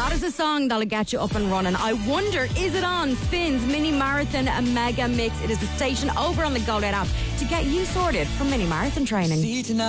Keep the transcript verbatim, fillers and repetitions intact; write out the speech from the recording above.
That is a song that'll get you up and running. I wonder, is it on Spin's Mini Marathon Mega Mix? It is a station over on the Go Loud app to get you sorted for mini marathon training.